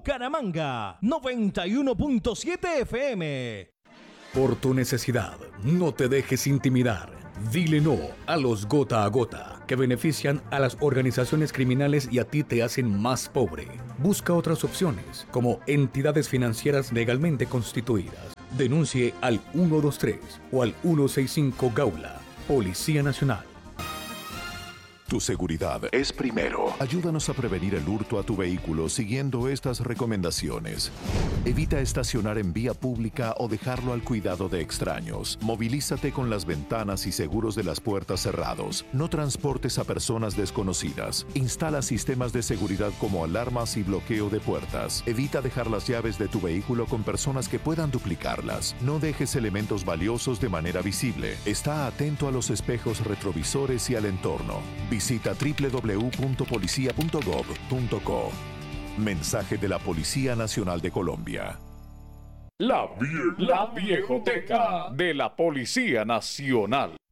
Bucaramanga, 91.7 FM. Por tu necesidad, no te dejes intimidar. Dile no a los gota a gota, que benefician a las organizaciones criminales y a ti te hacen más pobre. Busca otras opciones, como entidades financieras legalmente constituidas. Denuncie al 123 o al 165 Gaula. Policía Nacional. Tu seguridad es primero. Ayúdanos a prevenir el hurto a tu vehículo siguiendo estas recomendaciones. Evita estacionar en vía pública o dejarlo al cuidado de extraños. Movilízate con las ventanas y seguros de las puertas cerrados. No transportes a personas desconocidas. Instala sistemas de seguridad como alarmas y bloqueo de puertas. Evita dejar las llaves de tu vehículo con personas que puedan duplicarlas. No dejes elementos valiosos de manera visible. Está atento a los espejos retrovisores y al entorno. Visita www.policia.gov.co. Mensaje de la Policía Nacional de Colombia. La Viejoteca de la Policía Nacional.